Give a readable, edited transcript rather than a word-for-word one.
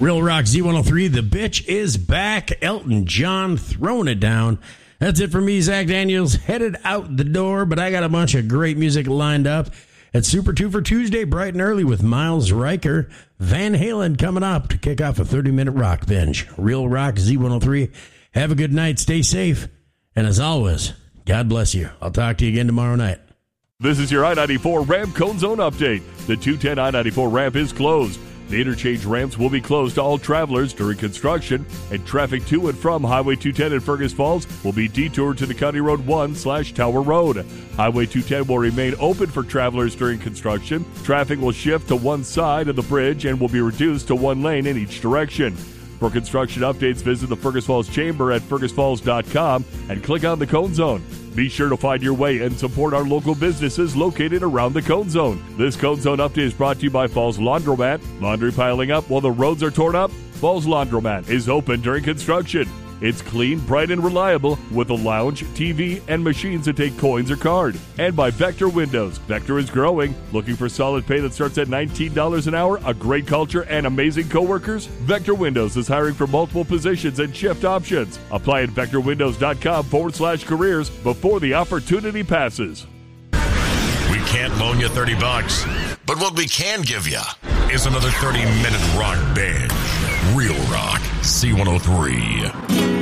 Real Rock Z103, the bitch is back. Elton John throwing it down. That's it for me, Zach Daniels, headed out the door, but I got a bunch of great music lined up at Super 2 for Tuesday, bright and early with Miles Riker. Van Halen coming up to kick off a 30-minute rock binge. Real Rock Z103. Have a good night. Stay safe. And as always, God bless you. I'll talk to you again tomorrow night. This is your I-94 ramp cone zone update. The 210 I-94 ramp is closed. The interchange ramps will be closed to all travelers during construction, and traffic to and from Highway 210 in Fergus Falls will be detoured to the County Road 1/Tower Road. Highway 210 will remain open for travelers during construction. Traffic will shift to one side of the bridge and will be reduced to one lane in each direction. For construction updates, visit the Fergus Falls Chamber at fergusfalls.com and click on the Cone Zone. Be sure to find your way and support our local businesses located around the Cone Zone. This Cone Zone update is brought to you by Falls Laundromat. Laundry piling up while the roads are torn up? Falls Laundromat is open during construction. It's clean, bright, and reliable with a lounge, TV, and machines that take coins or card. And by Vector Windows. Vector is growing. Looking for solid pay that starts at $19 an hour, a great culture, and amazing coworkers? Vector Windows is hiring for multiple positions and shift options. Apply at vectorwindows.com/careers before the opportunity passes. We can't loan you $30, but what we can give you is another 30-minute rock binge. Real Rock C103.